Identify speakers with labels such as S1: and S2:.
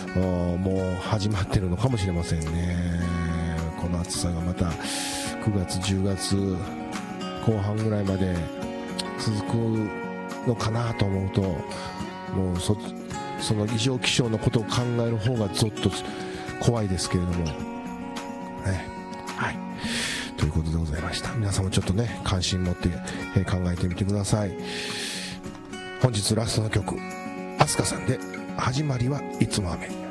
S1: もう始まってるのかもしれませんね。この暑さがまた9月10月後半ぐらいまで続くのかなと思うと、もうその異常気象のことを考える方がゾッと怖いですけれどもね。はい、ということでございました。皆さんもちょっとね関心持って考えてみてください。本日ラストの曲、アスカさんで始まりはいつも雨。